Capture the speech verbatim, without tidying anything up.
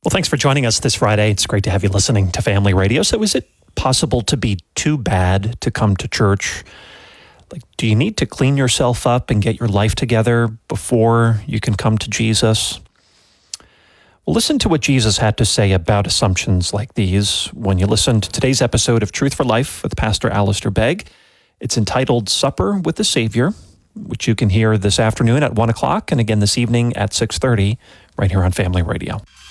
Well, thanks for joining us this Friday. It's great to have you listening to Family Radio. So is it possible to be too bad to come to church? Like, do you need to clean yourself up and get your life together before you can come to Jesus? Well, listen to what Jesus had to say about assumptions like these when you listen to today's episode of Truth for Life with Pastor Alistair Begg. It's entitled Supper with the Savior, which you can hear this afternoon at one o'clock and again this evening at six thirty right here on Family Radio.